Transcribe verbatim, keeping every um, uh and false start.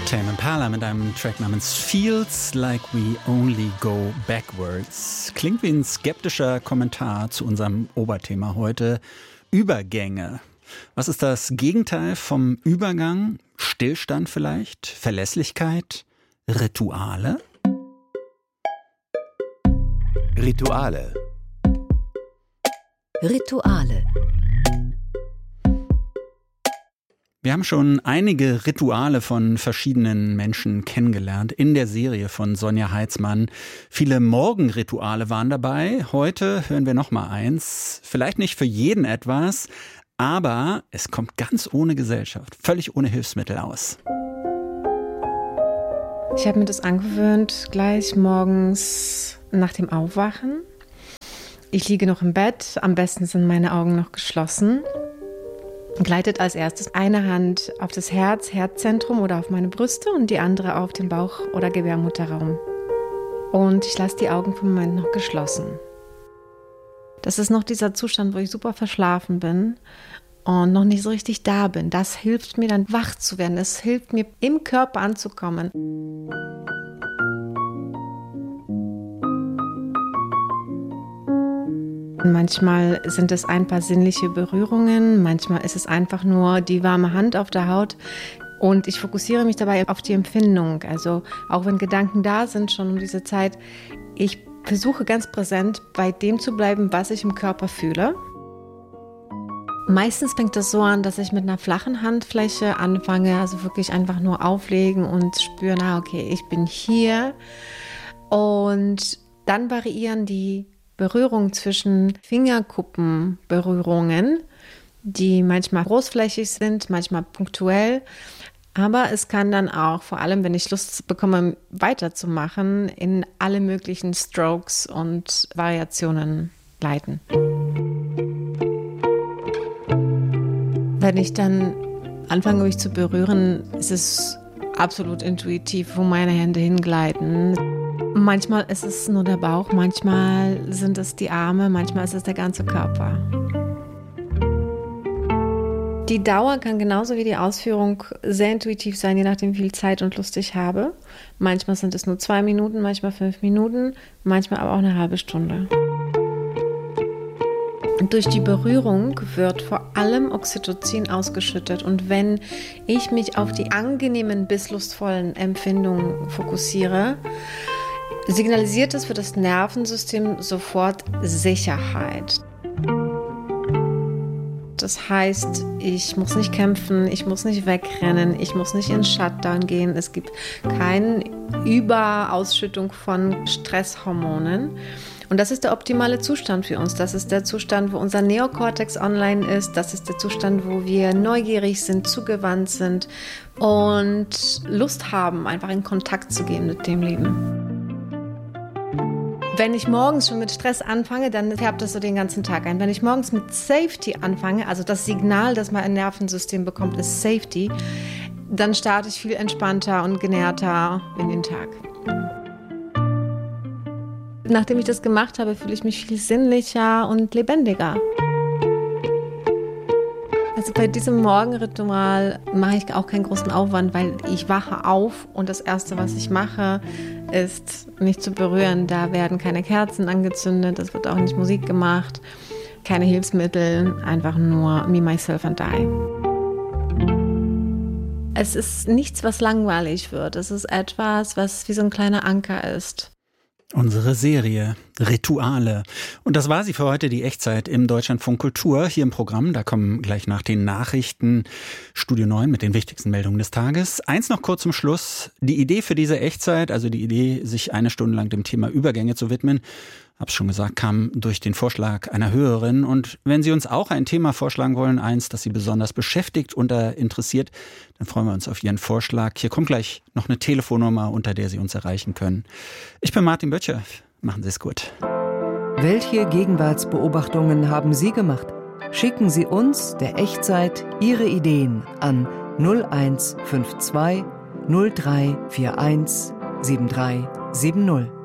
Tame Impala mit einem Track namens Feels Like We Only Go Backwards. Klingt wie ein skeptischer Kommentar zu unserem Oberthema heute: Übergänge. Was ist das Gegenteil vom Übergang? Stillstand vielleicht? Verlässlichkeit? Rituale? Rituale. Rituale. Wir haben schon einige Rituale von verschiedenen Menschen kennengelernt in der Serie von Sonja Heitzmann. Viele Morgenrituale waren dabei. Heute hören wir noch mal eins. Vielleicht nicht für jeden etwas, aber es kommt ganz ohne Gesellschaft, völlig ohne Hilfsmittel aus. Ich habe mir das angewöhnt, gleich morgens nach dem Aufwachen. Ich liege noch im Bett, am besten sind meine Augen noch geschlossen. Gleitet als erstes eine Hand auf das Herz, Herzzentrum oder auf meine Brüste und die andere auf den Bauch- oder Gebärmutterraum. Und ich lasse die Augen für einen Moment noch geschlossen. Das ist noch dieser Zustand, wo ich super verschlafen bin und noch nicht so richtig da bin. Das hilft mir dann, wach zu werden. Das hilft mir, im Körper anzukommen. Manchmal sind es ein paar sinnliche Berührungen, manchmal ist es einfach nur die warme Hand auf der Haut und ich fokussiere mich dabei auf die Empfindung. Also auch wenn Gedanken da sind schon um diese Zeit, ich versuche ganz präsent bei dem zu bleiben, was ich im Körper fühle. Meistens fängt das so an, dass ich mit einer flachen Handfläche anfange, also wirklich einfach nur auflegen und spüren, ah, okay, ich bin hier. Und dann variieren die Berührung zwischen Fingerkuppenberührungen, die manchmal großflächig sind, manchmal punktuell. Aber es kann dann auch, vor allem wenn ich Lust bekomme, weiterzumachen, in alle möglichen Strokes und Variationen leiten. Wenn ich dann anfange, mich zu berühren, ist es absolut intuitiv, wo meine Hände hingleiten. Manchmal ist es nur der Bauch, manchmal sind es die Arme, manchmal ist es der ganze Körper. Die Dauer kann genauso wie die Ausführung sehr intuitiv sein, je nachdem, wie viel Zeit und Lust ich habe. Manchmal sind es nur zwei Minuten, manchmal fünf Minuten, manchmal aber auch eine halbe Stunde. Und durch die Berührung wird vor allem Oxytocin ausgeschüttet. Und wenn ich mich auf die angenehmen bis lustvollen Empfindungen fokussiere, signalisiert es für das Nervensystem sofort Sicherheit. Das heißt, ich muss nicht kämpfen, ich muss nicht wegrennen, ich muss nicht in Shutdown gehen. Es gibt keine Überausschüttung von Stresshormonen. Und das ist der optimale Zustand für uns. Das ist der Zustand, wo unser Neokortex online ist. Das ist der Zustand, wo wir neugierig sind, zugewandt sind und Lust haben, einfach in Kontakt zu gehen mit dem Leben. Wenn ich morgens schon mit Stress anfange, dann färbt das so den ganzen Tag ein. Wenn ich morgens mit Safety anfange, also das Signal, das mein Nervensystem bekommt, ist Safety, dann starte ich viel entspannter und genährter in den Tag. Nachdem ich das gemacht habe, fühle ich mich viel sinnlicher und lebendiger. Also bei diesem Morgenritual mache ich auch keinen großen Aufwand, weil ich wache auf und das Erste, was ich mache, ist, mich zu berühren. Da werden keine Kerzen angezündet, es wird auch nicht Musik gemacht, keine Hilfsmittel, einfach nur me, myself and I. Es ist nichts, was langweilig wird. Es ist etwas, was wie so ein kleiner Anker ist. Unsere Serie Rituale. Und das war sie für heute, die Echtzeit im Deutschlandfunk Kultur. Hier im Programm, da kommen gleich nach den Nachrichten Studio neun mit den wichtigsten Meldungen des Tages. Eins noch kurz zum Schluss. Die Idee für diese Echtzeit, also die Idee, sich eine Stunde lang dem Thema Übergänge zu widmen, hab's schon gesagt, kam durch den Vorschlag einer Hörerin. Und wenn Sie uns auch ein Thema vorschlagen wollen, eins, das Sie besonders beschäftigt und interessiert, dann freuen wir uns auf Ihren Vorschlag. Hier kommt gleich noch eine Telefonnummer, unter der Sie uns erreichen können. Ich bin Martin Böttcher. Machen Sie es gut. Welche Gegenwartsbeobachtungen haben Sie gemacht? Schicken Sie uns, der Echtzeit, Ihre Ideen an null eins fünf zwei null drei vier eins sieben drei sieben null.